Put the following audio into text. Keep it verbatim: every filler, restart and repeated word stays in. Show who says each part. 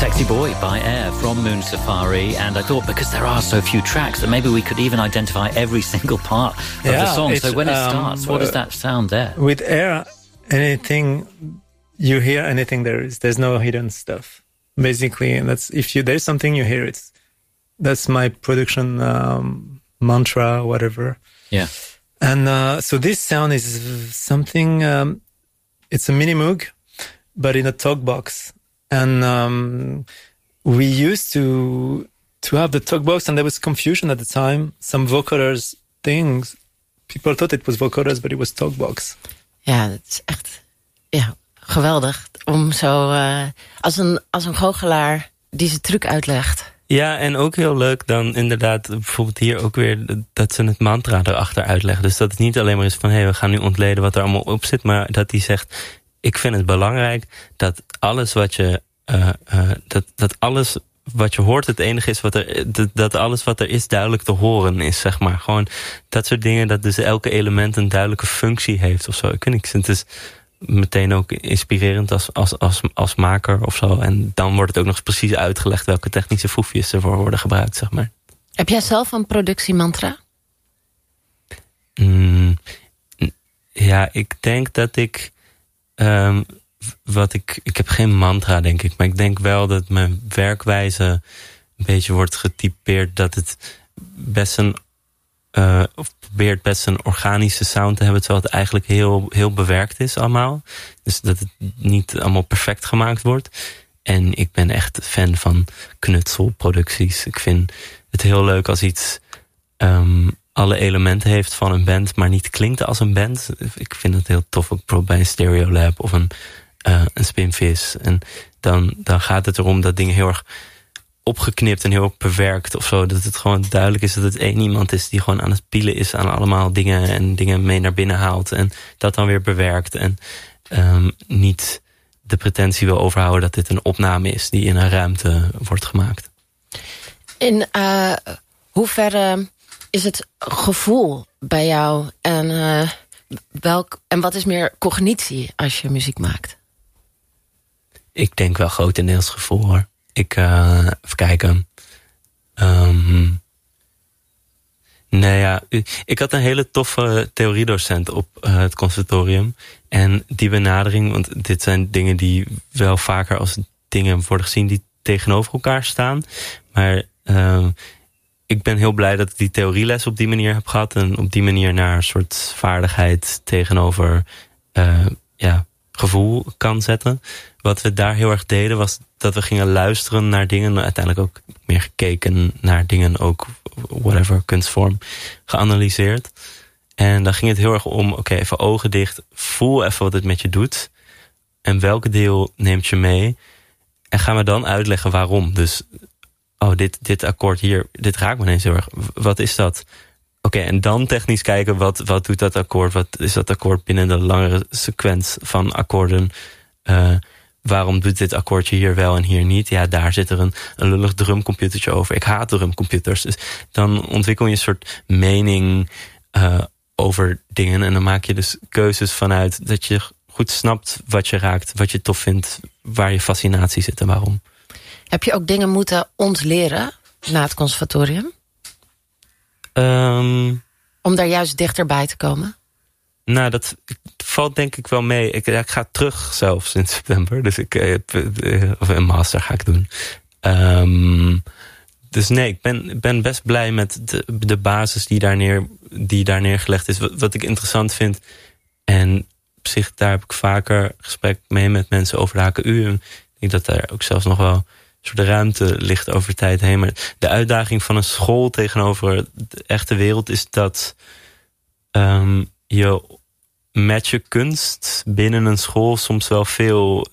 Speaker 1: Sexy Boy by Air from Moon Safari, and I thought because there are so few tracks that maybe we could even identify every single part of yeah, the song. So when it starts, um, what does that sound there?
Speaker 2: With Air, anything you hear, anything there is, there's no hidden stuff. Basically, and that's if you there's something you hear, it's that's my production um, mantra, whatever.
Speaker 1: Yeah.
Speaker 2: And uh, so this sound is something. Um, it's a mini Moog, but in a talk box. And um, we used to to have the talk box, and there was confusion at the time. Some vocoders things, people thought it was vocoders, but it was talk box.
Speaker 3: Ja, dat is echt ja, geweldig om zo uh, als een als een goochelaar die zijn truc uitlegt.
Speaker 4: Ja, en ook heel leuk dan inderdaad bijvoorbeeld hier ook weer dat ze het mantra erachter uitleggen. Dus dat het niet alleen maar is van hé, hey, we gaan nu ontleden wat er allemaal op zit, maar dat hij zegt, ik vind het belangrijk dat alles wat je uh, uh, dat, dat alles wat je hoort het enige is wat er dat, dat alles wat er is duidelijk te horen is, zeg maar. Gewoon dat soort dingen, dat dus elke element een duidelijke functie heeft of zo. Ik weet niet, het is meteen ook inspirerend als, als, als, als maker of zo. En dan wordt het ook nog eens precies uitgelegd welke technische foefjes ervoor worden gebruikt, zeg maar.
Speaker 3: Heb jij zelf een productiemantra?
Speaker 4: Mm, ja, ik denk dat ik Um, wat ik, ik heb geen mantra, denk ik. Maar ik denk wel dat mijn werkwijze een beetje wordt getypeerd dat het best een uh, of probeert best een organische sound te hebben, terwijl het eigenlijk heel, heel bewerkt is allemaal. Dus dat het niet allemaal perfect gemaakt wordt. En ik ben echt fan van knutselproducties. Ik vind het heel leuk als iets um, alle elementen heeft van een band, maar niet klinkt als een band. Ik vind het heel tof, ook bijvoorbeeld bij een Stereolab of een, uh, een Spinvis. En dan, dan gaat het erom dat dingen heel erg opgeknipt en heel erg bewerkt of zo. Dat het gewoon duidelijk is dat het één iemand is die gewoon aan het pielen is aan allemaal dingen en dingen mee naar binnen haalt en dat dan weer bewerkt. En um, niet de pretentie wil overhouden dat dit een opname is die in een ruimte wordt gemaakt.
Speaker 3: In uh, hoeverre is het gevoel bij jou en, uh, welk, en wat is meer cognitie als je muziek maakt?
Speaker 4: Ik denk wel grotendeels gevoel, hoor. Ik, uh, even kijken. Um, nee, ja, ik had een hele toffe theoriedocent op uh, het conservatorium. En die benadering, want dit zijn dingen die wel vaker als dingen worden gezien die tegenover elkaar staan. Maar uh, ik ben heel blij dat ik die theorieles op die manier heb gehad. En op die manier naar een soort vaardigheid tegenover uh, ja, gevoel kan zetten. Wat we daar heel erg deden was dat we gingen luisteren naar dingen. Uiteindelijk ook meer gekeken naar dingen, ook whatever, kunstvorm, geanalyseerd. En dan ging het heel erg om, oké, okay, even ogen dicht. Voel even wat het met je doet. En welke deel neemt je mee? En gaan we dan uitleggen waarom. Dus, oh, dit, dit akkoord hier, dit raakt me ineens heel erg. Wat is dat? Oké, okay, en dan technisch kijken, wat, wat doet dat akkoord? Wat is dat akkoord binnen de langere sequentie van akkoorden? Uh, waarom doet dit akkoordje hier wel en hier niet? Ja, daar zit er een, een lullig drumcomputertje over. Ik haat drumcomputers. Dus dan ontwikkel je een soort mening uh, over dingen. En dan maak je dus keuzes vanuit dat je goed snapt wat je raakt, wat je tof vindt, waar je fascinatie zit en waarom.
Speaker 3: Heb je ook dingen moeten ontleren na het conservatorium?
Speaker 4: Um,
Speaker 3: Om daar juist dichterbij te komen?
Speaker 4: Nou, dat valt denk ik wel mee. Ik, ik ga terug zelfs in september. Dus ik, of een master ga ik doen. Um, dus nee, ik ben, ben best blij met de, de basis die daar, neer, die daar neergelegd is. Wat, wat ik interessant vind. En op zich, daar heb ik vaker gesprek mee met mensen over de H K U. En ik denk dat daar ook zelfs nog wel een soort ruimte ligt over tijd heen. Maar de uitdaging van een school tegenover de echte wereld is dat Um, je met je kunst binnen een school soms wel veel